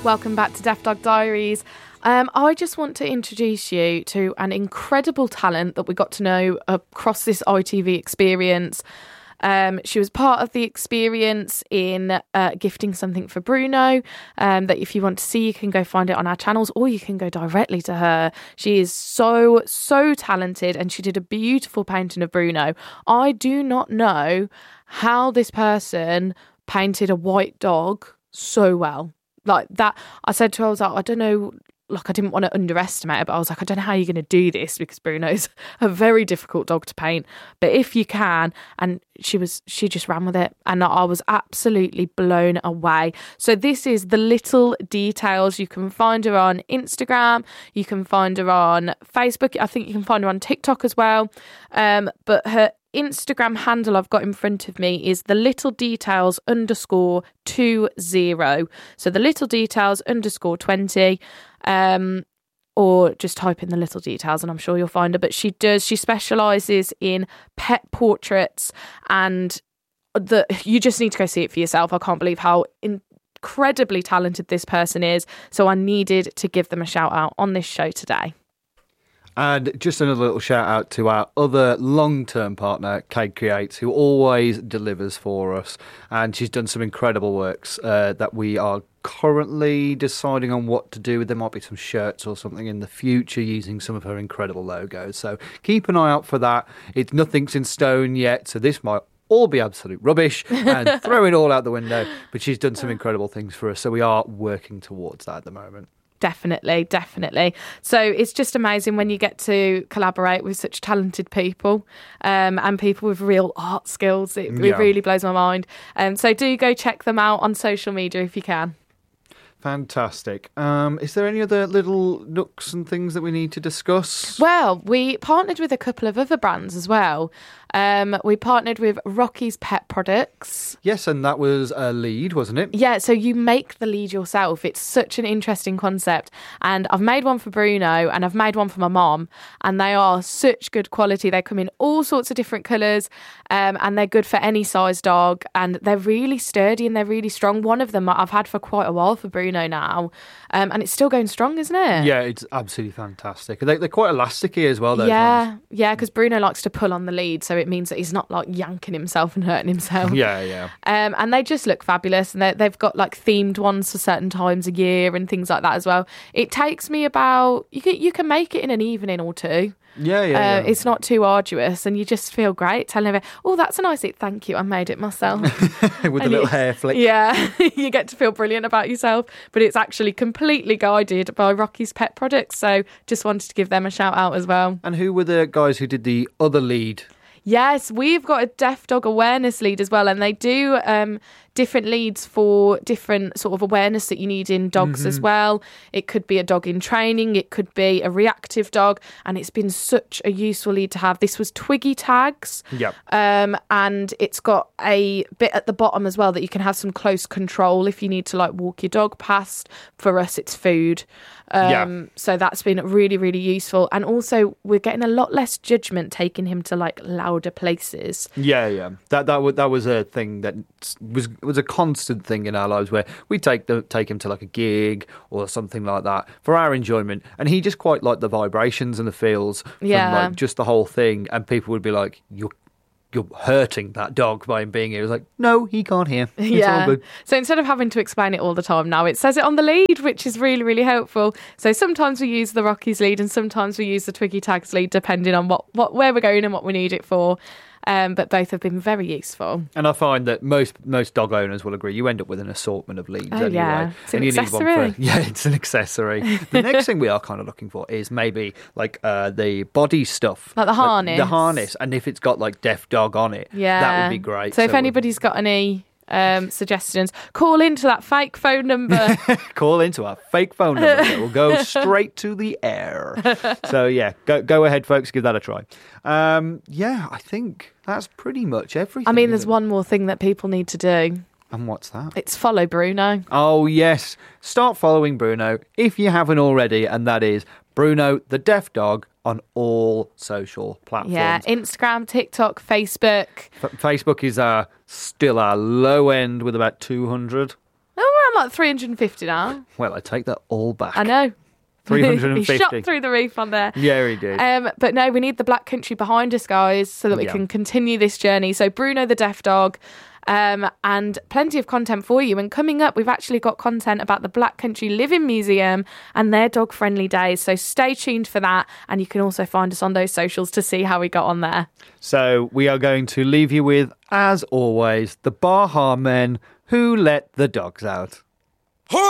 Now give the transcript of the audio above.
Welcome back to Deaf Dog Diaries. I just want to introduce you to an incredible talent that we got to know across this ITV experience. She was part of the experience in gifting something for Bruno, that if you want to see, you can go find it on our channels, or you can go directly to her. She is so talented, and she did a beautiful painting of Bruno. I do not know how this person painted a white dog so well. Like that, I said to her, I was like, I don't know, like I didn't want to underestimate it, but I was like, I don't know how you're going to do this, because Bruno's a very difficult dog to paint. But if you can, and she just ran with it, and I was absolutely blown away. So this is The Little Details. You can find her on Instagram, you can find her on Facebook, I think you can find her on TikTok as well. But her Instagram handle I've got in front of me is _20. So _20, or just type in The Little Details and I'm sure you'll find her. But she specialises in pet portraits, and you just need to go see it for yourself. I can't believe how incredibly talented this person is. So I needed to give them a shout out on this show today. And just another little shout out to our other long-term partner, Kade Creates, who always delivers for us. And she's done some incredible works that we are currently deciding on what to do with. There might be some shirts or something in the future using some of her incredible logos. So keep an eye out for that. Nothing's in stone yet, so this might all be absolute rubbish and throw it all out the window. But she's done some incredible things for us, so we are working towards that at the moment. Definitely. So it's just amazing when you get to collaborate with such talented people, and people with real art skills. It really blows my mind. So do go check them out on social media if you can. Fantastic. Is there any other little nooks and things that we need to discuss? Well, we partnered with a couple of other brands as well. We partnered with Rocky's Pet Products. Yes, and that was a lead, wasn't it? Yeah, so you make the lead yourself. It's such an interesting concept. And I've made one for Bruno and I've made one for my mom, and they are such good quality. They come in all sorts of different colours, and they're good for any size dog, and they're really sturdy and they're really strong. One of them I've had for quite a while for Bruno now, and it's still going strong, isn't it? Yeah, it's absolutely fantastic. They're quite elasticy as well, those ones. Yeah, because Bruno likes to pull on the lead, so it means that he's not like yanking himself and hurting himself. Yeah. And they just look fabulous, and they've got like themed ones for certain times a year and things like that as well. It takes me about, you can make it in an evening or two. Yeah. It's not too arduous, and you just feel great telling everyone, oh, that's a nice it, thank you, I made it myself. With a little hair flick. Yeah, you get to feel brilliant about yourself, but it's actually completely guided by Rocky's Pet Products, so just wanted to give them a shout out as well. And who were the guys who did the other lead? Yes, we've got a deaf dog awareness lead as well, and they do different leads for different sort of awareness that you need in dogs as well. It could be a dog in training, it could be a reactive dog, and it's been such a useful lead to have. This was Twiggy tags, and it's got a bit at the bottom as well that you can have some close control if you need to like walk your dog past. For us, it's food. So that's been really, really useful, and also we're getting a lot less judgment taking him to like louder places. Yeah. That was a thing that was a constant thing in our lives, where we take him to like a gig or something like that for our enjoyment, and he just quite liked the vibrations and the feels from like just the whole thing, and people would be like, you're hurting that dog by him being here. It was like, no, he can't hear. It's all good. So instead of having to explain it all the time now, it says it on the lead, which is really, really helpful. So sometimes we use the Rocky's lead and sometimes we use the Twiggy tags lead, depending on where we're going and what we need it for. But both have been very useful. And I find that most dog owners will agree, you end up with an assortment of leads anyway. Yeah. It's an accessory. It's an accessory. The next thing we are kind of looking for is maybe like the body stuff. Like the harness. The harness. And if it's got like deaf dog on it, that would be great. So if anybody's got any suggestions, call into that fake phone number. Call into our fake phone number. It will go straight to the air. So yeah, go ahead, folks, give that a try. I think that's pretty much everything. I mean, there's one more thing that people need to do. And what's that? It's follow Bruno. Oh yes, start following Bruno if you haven't already, and that is Bruno the Deaf Dog on all social platforms. Yeah, Instagram, TikTok, Facebook. Facebook is still our low end with about 200. Oh, like 350 now. Well, I take that all back. I know. 350. He shot through the roof on there. Yeah, he did. But no, we need the Black Country behind us, guys, so that we can continue this journey. So Bruno the Deaf Dog, and plenty of content for you. And coming up, we've actually got content about the Black Country Living Museum and their dog-friendly days. So stay tuned for that. And you can also find us on those socials to see how we got on there. So we are going to leave you with, as always, the Baha Men who let the dogs out.